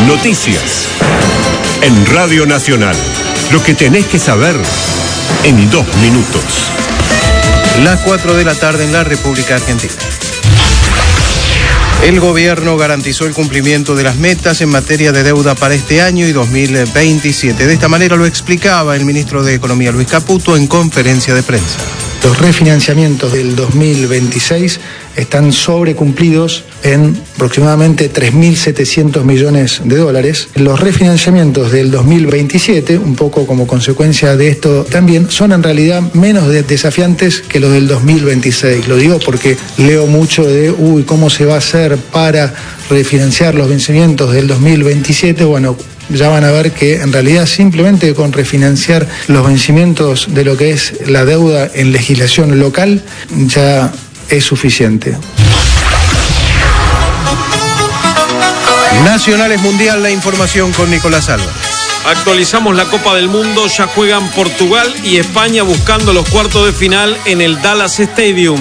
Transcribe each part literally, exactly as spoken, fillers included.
Noticias. En Radio Nacional. Lo que tenés que saber en dos minutos. Las cuatro de la tarde en la República Argentina. El gobierno garantizó el cumplimiento de las metas en materia de deuda para este año y dos mil veintisiete. De esta manera lo explicaba el ministro de Economía, Luis Caputo, en conferencia de prensa. Los refinanciamientos del dos mil veintiséis están sobrecumplidos en aproximadamente tres mil setecientos millones de dólares. Los refinanciamientos del dos mil veintisiete, un poco como consecuencia de esto también, son en realidad menos desafiantes que los del dos mil veintiséis. Lo digo porque leo mucho de, uy, ¿cómo se va a hacer para refinanciar los vencimientos del dos mil veintisiete? Bueno, ya van a ver que en realidad simplemente con refinanciar los vencimientos de lo que es la deuda en legislación local ya es suficiente. Nacionales Mundial, la información con Nicolás Álvarez. Actualizamos la Copa del Mundo, ya juegan Portugal y España buscando los cuartos de final en el Dallas Stadium.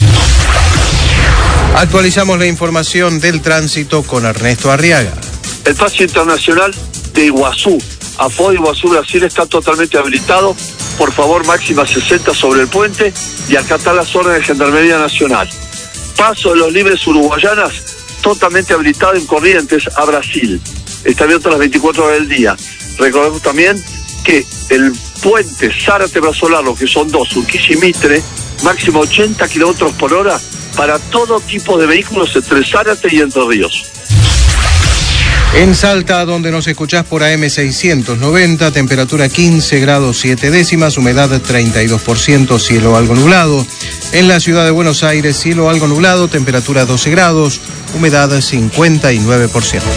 Actualizamos la información del tránsito con Ernesto Arriaga. El paso internacional de Iguazú a Foz de Iguazú, Brasil, está totalmente habilitado. Por favor, máxima sesenta sobre el puente y acatar las órdenes de Gendarmería Nacional. Paso de los Libres Uruguayanas, totalmente habilitado en Corrientes a Brasil. Está abierto las veinticuatro horas del día. Recordemos también que el puente Zárate-Brazo Largo, que son dos, Urquiza y Mitre, máximo ochenta kilómetros por hora para todo tipo de vehículos entre Zárate y Entre Ríos. En Salta, donde nos escuchás por A M seiscientos noventa, temperatura quince grados siete décimas, humedad treinta y dos por ciento, cielo algo nublado. En la ciudad de Buenos Aires, cielo algo nublado, temperatura doce grados, humedad cincuenta y nueve por ciento.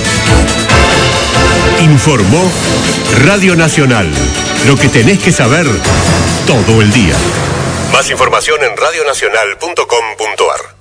Informó Radio Nacional. Lo que tenés que saber todo el día. Más información en radionacional punto com punto ar.